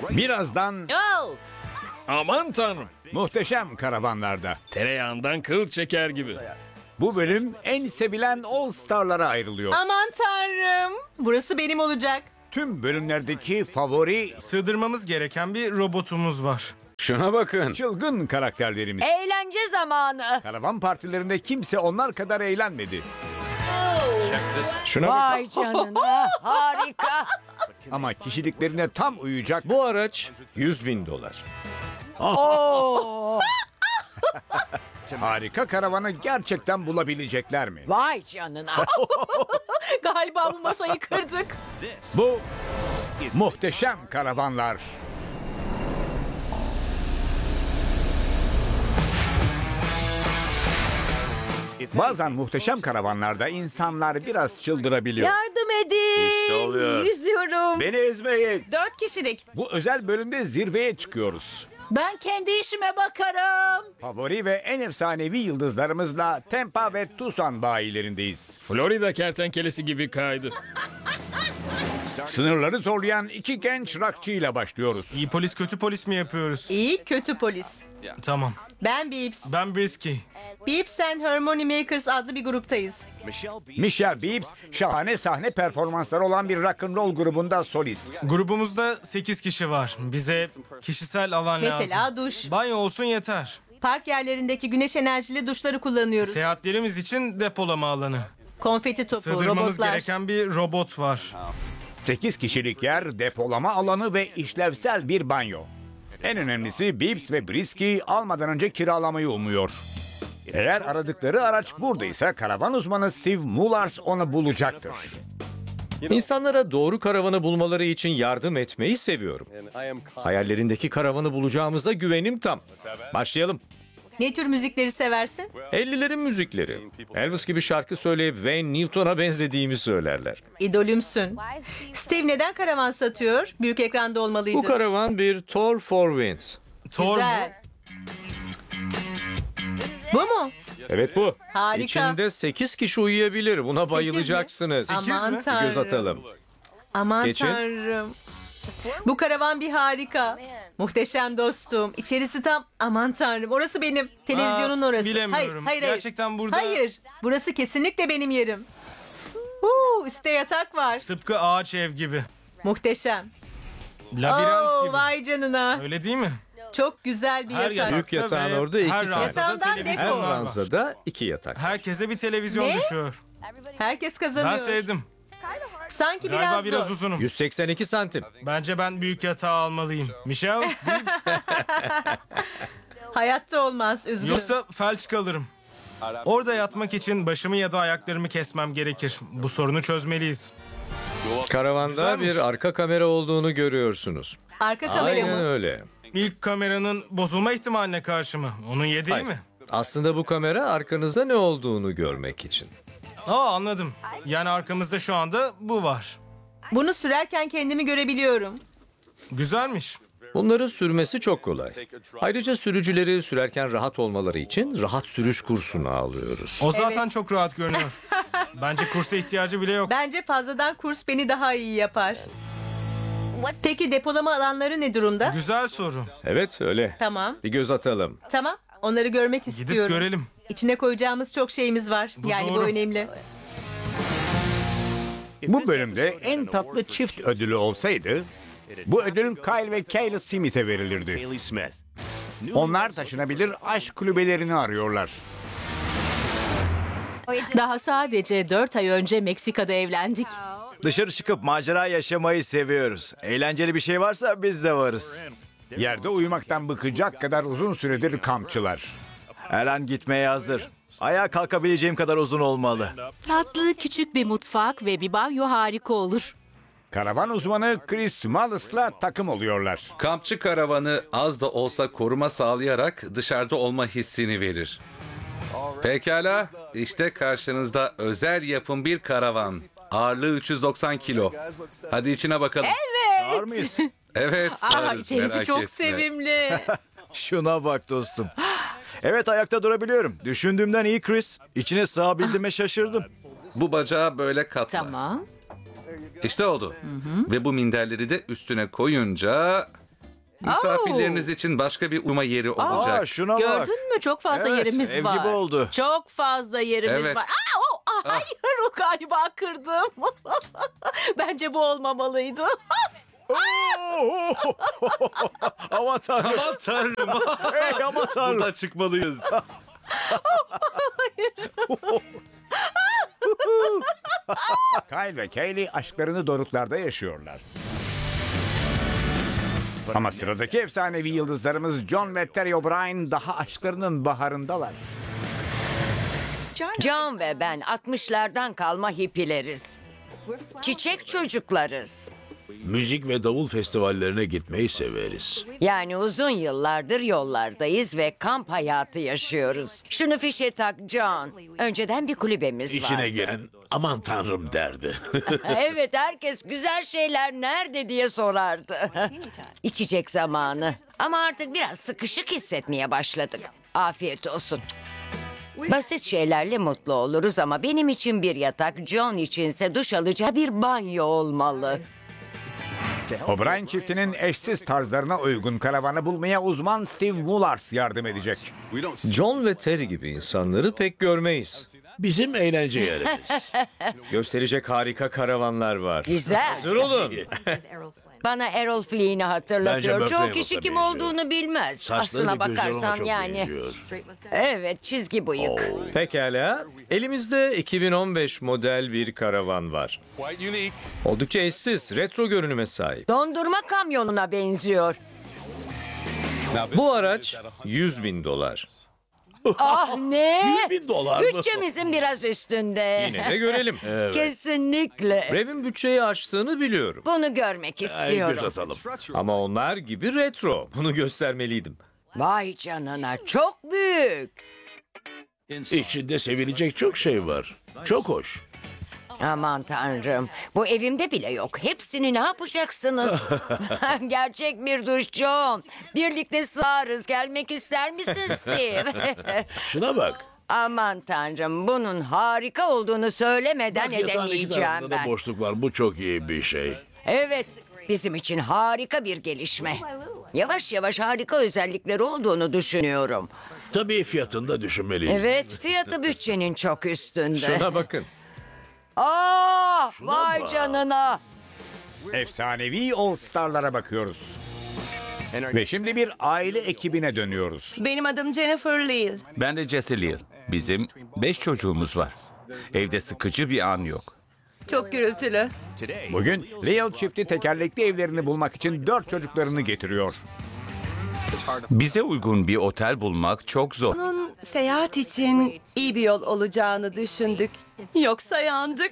Birazdan Oh! Aman tanrım. muhteşem karavanlarda. Tereyağından kıl çeker gibi. Bu bölüm en sevilen All Star'lara ayrılıyor. Aman tanrım. Burası benim olacak. Tüm bölümlerdeki favori Sığdırmamız gereken bir robotumuz var. Şuna bakın. çılgın karakterlerimiz. Eğlence zamanı. Karavan partilerinde kimse onlar kadar eğlenmedi. Şuna bakın. Vay canına. Harika. Ama kişiliklerine tam uyacak Bu araç 100.000 dolar. Oo. harika karavanı gerçekten bulabilecekler mi? Vay canına. Galiba bu masayı kırdık. Bu muhteşem karavanlar. Bazen muhteşem karavanlarda insanlar biraz çıldırabiliyor. Yardım edin. İşte oluyor. Yüzüyorum. Beni ezmeyin. 4 kişilik. Bu özel bölümde zirveye çıkıyoruz. Ben kendi işime bakarım. Favori ve en efsanevi yıldızlarımızla Tampa ve Tucson bayilerindeyiz. Florida kertenkelesi gibi kaydı. Sınırları zorlayan iki genç rockçı ile başlıyoruz. İyi polis kötü polis mi yapıyoruz? İyi, kötü polis. Tamam. Ben Beeps. Ben Brisky. Beeps and Harmony Makers adlı bir gruptayız. Michelle Beeps, şahane sahne performansları olan bir rock'n'roll grubunda solist. Grubumuzda 8 kişi var. Bize kişisel alan lazım. Mesela duş. Banyo olsun yeter. Park yerlerindeki güneş enerjili duşları kullanıyoruz. Seyahatlerimiz için depolama alanı. Konfeti topu, Sığdırmamız robotlar. gereken bir robot var. 8 kişilik yer, depolama alanı ve işlevsel bir banyo. En önemlisi Beeps ve Brisky almadan önce kiralamayı umuyor. Eğer aradıkları araç buradaysa karavan uzmanı Steve Mullars onu bulacaktır. İnsanlara doğru karavanı bulmaları için yardım etmeyi seviyorum. Hayallerindeki karavanı bulacağımıza güvenim tam. Başlayalım. Ne tür müzikleri seversin? 50'lerin müzikleri. Elvis gibi şarkı söyleyip Wayne Newton'a benzediğimi söylerler. İdolümsün. Steve neden karavan satıyor? Büyük ekranda olmalıydı. Bu karavan bir Thor for Winds. Thor mu? Güzel. Bu mu? Evet bu. Harika. İçinde 8 kişi uyuyabilir. Buna bayılacaksınız. Aman mi? Bir tanrım. göz atalım. Aman Geçin. tanrım. Bu karavan bir harika. Muhteşem dostum. İçerisi tam aman tanrım. Orası benim. Televizyonun orası. bilemiyorum. Hayır. Gerçekten burada- Hayır. Burası kesinlikle benim yerim. Üstte yatak var. Tıpkı ağaç ev gibi. Muhteşem. Labirent gibi. Vay canına. Öyle değil mi? Çok güzel bir Her yatak. Büyük yatağın ve orada iki her tane. ranzada Yatağından televizyonlar dekor. Her var. ranzada 2 yatak. Herkese bir televizyon Ne? düşüyor. Herkes Ben kazanıyor. sevdim. Sanki Galiba biraz biraz zor. uzunum. 182 santim. Bence ben büyük yatağı almalıyım. Michelle, Hayatta olmaz. Üzgünüm. yoksa felç kalırım. Orada yatmak için başımı ya da ayaklarımı kesmem gerekir. Bu sorunu çözmeliyiz. Karavanda Güzelmiş. bir arka kamera olduğunu görüyorsunuz. Arka kamera Aynen mı? öyle. İlk kameranın bozulma ihtimaline karşı mı? Onun yediği Hayır. mi? Aslında bu kamera arkanızda ne olduğunu görmek için. Anladım. Yani arkamızda şu anda bu var. Bunu sürerken kendimi görebiliyorum. Güzelmiş. Bunları sürmesi çok kolay. Ayrıca sürücüleri sürerken rahat olmaları için rahat sürüş kursunu alıyoruz. O zaten çok rahat görünüyor. Bence kursa ihtiyacı bile yok. Bence fazladan kurs beni daha iyi yapar. Peki depolama alanları ne durumda? Güzel soru. Evet öyle. Tamam. Bir göz atalım. Tamam. Onları görmek Gidip istiyorum. görelim. İçine koyacağımız çok şeyimiz var. Bu yani bu doğru. önemli. Bu bölümde en tatlı çift ödülü olsaydı, bu ödül Kyle ve Kayla Smith'e verilirdi. Haley Smith. Onlar taşınabilir aşk kulübelerini arıyorlar. Daha sadece 4 ay önce Meksika'da evlendik. Dışarı çıkıp macera yaşamayı seviyoruz. Eğlenceli bir şey varsa biz de varız. Yerde uyumaktan bıkacak kadar uzun süredir kampçılar. Her an gitmeye hazır. Ayağa kalkabileceğim kadar uzun olmalı. Tatlı küçük bir mutfak ve bir banyo harika olur. Karavan uzmanı Chris Mullis'la takım oluyorlar. Kampçı karavanı az da olsa koruma sağlayarak dışarıda olma hissini verir. Pekala, işte karşınızda özel yapım bir karavan. Ağırlığı 390 kilo. Hadi içine bakalım. Sağır mıyız? Evet, Aa, sığarız, içerisi merak çok etme. sevimli. Şuna bak dostum. Evet, ayakta durabiliyorum. Düşündüğümden iyi Chris. İçine sığabildiğime şaşırdım. Bu bacağı böyle katla. Tamam. İşte oldu. Ve bu minderleri de üstüne koyunca Misafirleriniz için başka bir uyuma yeri olacak. Aa, şuna bak. Gördün mü? Çok fazla Evet, yerimiz ev var. gibi oldu. Çok fazla yerimiz Evet. var. Hayır, o galiba kırdım. Bence bu olmamalıydı. Aman tanrım. Aman tanrım. Hey, aman tanrım. Buradan çıkmalıyız. Kyle ve Kaylee aşklarını doruklarda yaşıyorlar. Ama sıradaki efsanevi yıldızlarımız John ve Terry O'Brien daha aşklarının baharındalar. John ve ben 60'lardan kalma hippileriz. Çiçek çocuklarız. Müzik ve davul festivallerine gitmeyi severiz. Yani uzun yıllardır yollardayız ve kamp hayatı yaşıyoruz. Şunu fişe tak John. Önceden bir kulübemiz İçine vardı. giren aman tanrım derdi. Evet, herkes güzel şeyler nerede diye sorardı. İçecek zamanı. Ama artık biraz sıkışık hissetmeye başladık. Afiyet olsun. Basit şeylerle mutlu oluruz ama benim için bir yatak, John içinse duş alacağı bir banyo olmalı. O'Brien çiftinin eşsiz tarzlarına uygun karavanı bulmaya uzman Steve Mullars yardım edecek. John ve Terry gibi insanları pek görmeyiz. Bizim eğlence yerimiz. Gösterecek harika karavanlar var. Güzel. Hazır olun. Bana Errol Flynn'i hatırlatıyor. Bence Çoğu Buffalo'ya kişi kim benziyor. olduğunu bilmez. Saçları Aslına ve gözleri ona bakarsan çok yani. benziyor. Evet, çizgi bıyık. Pekala. Elimizde 2015 model bir karavan var. Oldukça eşsiz, retro görünüme sahip. Dondurma kamyonuna benziyor. Bu araç $100.000. Ah ne? $100.000 mı? Bütçemizin biraz üstünde. Yine de görelim. Kesinlikle. Rev'in bütçeyi aştığını biliyorum. Bunu görmek Ay, istiyorum. göz atalım. Ama onlar gibi retro. Bunu göstermeliydim. Vay canına, çok büyük. İçinde sevilecek çok şey var. Çok hoş. Aman tanrım, bu evimde bile yok. Hepsini ne yapacaksınız? Gerçek bir duş John. Birlikte sığarız. Gelmek ister misin Steve? Şuna bak. Aman tanrım, bunun harika olduğunu söylemeden Bak, yatağın iki edemeyeceğim tarafında da ben. boşluk var. Bu çok iyi bir şey. Evet, bizim için harika bir gelişme. Yavaş yavaş harika özellikleri olduğunu düşünüyorum. Tabii fiyatını da düşünmeliyiz. Evet, fiyatı bütçenin çok üstünde. Şuna bakın. Aa, vay bak. canına. Efsanevi All Star'lara bakıyoruz. Ve şimdi bir aile ekibine dönüyoruz. Benim adım Jennifer Leal. Ben de Jesse Leal. Bizim 5 çocuğumuz var. Evde sıkıcı bir an yok. Çok gürültülü. Bugün Leal çifti tekerlekli evlerini bulmak için 4 çocuklarını getiriyor. Bize uygun bir otel bulmak çok zor. Onun seyahat için iyi bir yol olacağını düşündük. Yoksa yandık.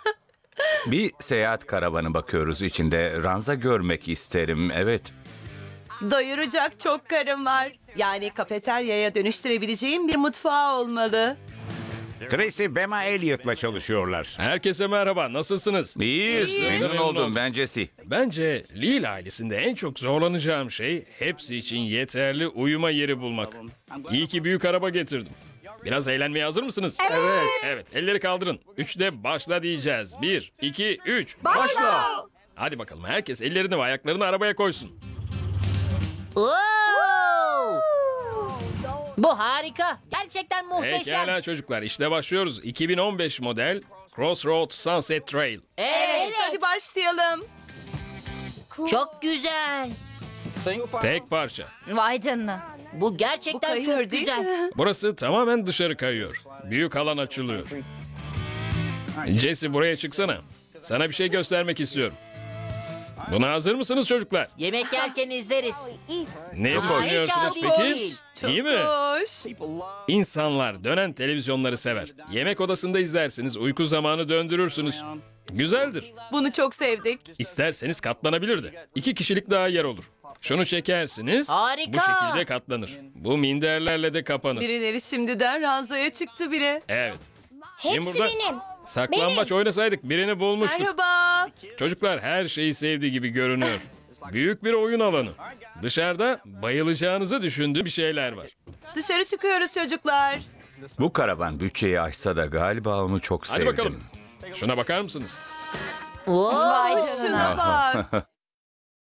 Bir seyahat karavanı bakıyoruz. İçinde ranza görmek isterim. Evet. Doyuracak çok karım var. Yani kafeteryaya dönüştürebileceğim bir mutfağı olmalı. Tracy Bema Elliott'la çalışıyorlar. Herkese merhaba, nasılsınız? İyiyiz. Memnun oldum. Ben Jesse. Bence Leal ailesinde en çok zorlanacağım şey hepsi için yeterli uyuma yeri bulmak. İyi ki büyük araba getirdim. Biraz eğlenmeye hazır mısınız? Evet. Evet, elleri kaldırın. 3'te başla diyeceğiz. 1, 2, 3. Başla! Hadi bakalım, herkes ellerini ve ayaklarını arabaya koysun. Bu harika. Gerçekten muhteşem. Pekala çocuklar, işte başlıyoruz. 2015 model Crossroads Sunset Trail. Evet, hadi başlayalım. Çok güzel. Tek parça. Vay canına. Bu Bu gerçekten kayıyor çok değil güzel. mi? Burası tamamen dışarı kayıyor. Büyük alan açılıyor. Jesse, buraya çıksana. Sana bir şey göstermek istiyorum. Buna hazır mısınız çocuklar? Yemek yerken izleriz. Ne Hiç düşünüyorsunuz az peki? değil. Çok İyi mi? hoş. İnsanlar dönen televizyonları sever. Yemek odasında izlersiniz, uyku zamanı döndürürsünüz. Güzeldir. Bunu çok sevdik. İsterseniz katlanabilir de. 2 kişilik daha yer olur. Şunu çekersiniz, Harika. bu şekilde katlanır. Bu minderlerle de kapanır. Birileri şimdiden ranzaya çıktı bile. Evet. Kim Hepsi burada? benim. Saklambaç oynasaydık birini bulmuştuk. Merhaba. Çocuklar her şeyi sevdiği gibi görünüyor. Büyük bir oyun alanı. Dışarıda bayılacağınızı düşündüğüm bir şeyler var. Dışarı çıkıyoruz çocuklar. Bu karavan bütçeyi aşsa da galiba onu çok Hadi sevdim. bakalım. Şuna bakar mısınız? Vay şuna bak.